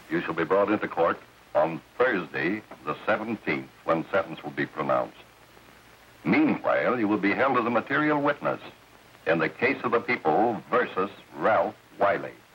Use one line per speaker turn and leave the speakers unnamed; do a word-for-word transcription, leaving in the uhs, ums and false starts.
You shall be brought into court on Thursday, the seventeenth, when sentence will be pronounced. Meanwhile, you will be held as a material witness in the case of the people versus Ralph Wiley.